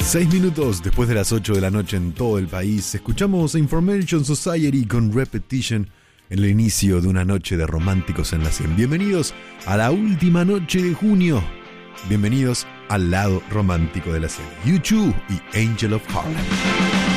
6 minutos después de las 8 de la noche en todo el país, escuchamos Information Society con Repetition en el inicio de una noche de románticos en la 100. Bienvenidos a la última noche de junio. Bienvenidos al lado romántico de la 100. U2 y Angel of Harlem.